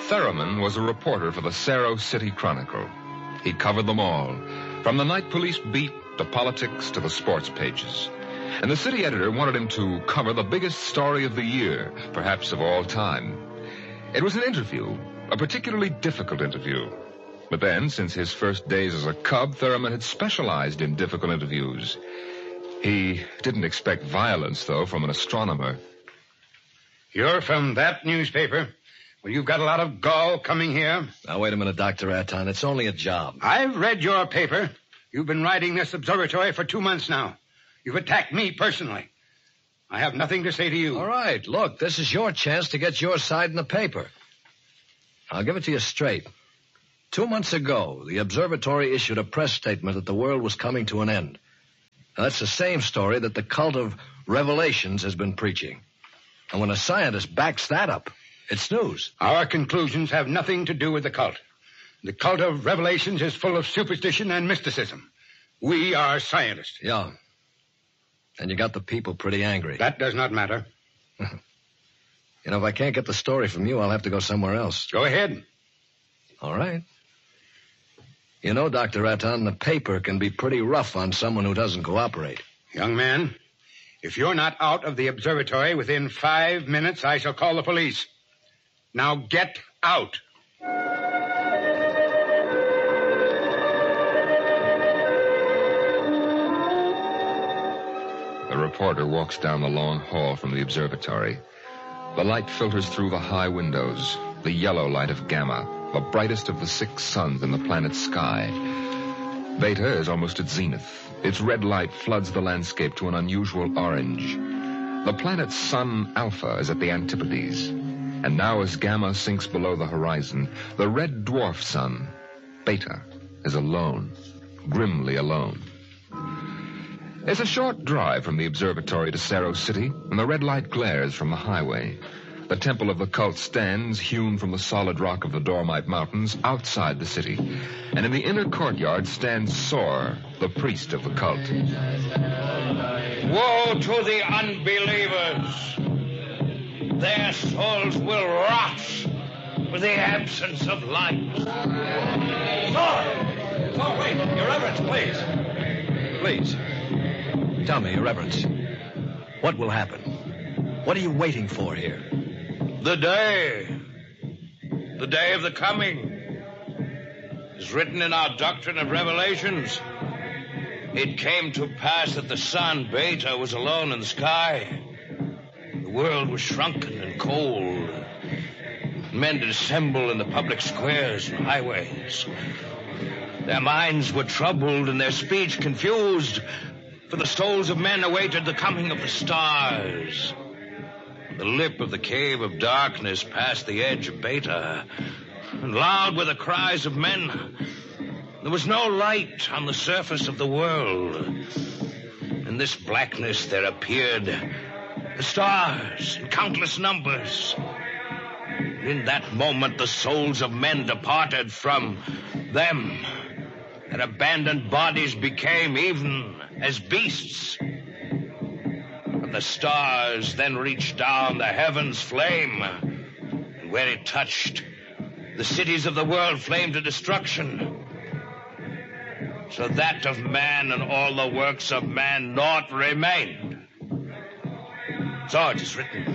Thurman was a reporter for the Cerro City Chronicle. He covered them all, from the night police beat to politics to the sports pages. And the city editor wanted him to cover the biggest story of the year, perhaps of all time. It was an interview, a particularly difficult interview. But then, since his first days as a cub, Thurman had specialized in difficult interviews. He didn't expect violence, though, from an astronomer. You're from that newspaper? Well, you've got a lot of gall coming here. Now, wait a minute, Dr. Aton. It's only a job. I've read your paper. You've been writing this observatory for 2 months now. You've attacked me personally. I have nothing to say to you. All right, look, this is your chance to get your side in the paper. I'll give it to you straight. 2 months ago, the observatory issued a press statement that the world was coming to an end. Now, that's the same story that the cult of revelations has been preaching. And when a scientist backs that up, it's news. Our conclusions have nothing to do with the cult. The cult of revelations is full of superstition and mysticism. We are scientists. Yeah. And you got the people pretty angry. That does not matter. You know, if I can't get the story from you, I'll have to go somewhere else. Go ahead. All right. You know, Dr. Aton, the paper can be pretty rough on someone who doesn't cooperate. Young man, if you're not out of the observatory within 5 minutes, I shall call the police. Now get out. The reporter walks down the long hall from the observatory. The light filters through the high windows, the yellow light of Gamma, the brightest of the 6 suns in the planet's sky. Beta is almost at zenith. Its red light floods the landscape to an unusual orange. The planet's sun, Alpha, is at the antipodes. And now as Gamma sinks below the horizon, the red dwarf sun, Beta, is alone, grimly alone. It's a short drive from the observatory to Cerro City, and the red light glares from the highway. The temple of the cult stands, hewn from the solid rock of the Dormite Mountains, outside the city. And in the inner courtyard stands Sor, the priest of the cult. Woe to the unbelievers! Their souls will rot with the absence of light. Sor, wait. Your Reverence, please. Please. Tell me, Your Reverence, what will happen? What are you waiting for here? The day of the coming, is written in our doctrine of revelations. It came to pass that the sun, Beta, was alone in the sky. The world was shrunken and cold. Men did assemble in the public squares and highways. Their minds were troubled and their speech confused, for the souls of men awaited the coming of the stars. The lip of the cave of darkness passed the edge of Beta, and loud were the cries of men. There was no light on the surface of the world. In this blackness there appeared the stars in countless numbers. In that moment the souls of men departed from them. Their abandoned bodies became even as beasts. And the stars then reached down the heavens' flame, and where it touched, the cities of the world flamed to destruction. So that of man and all the works of man naught remained. So it is written.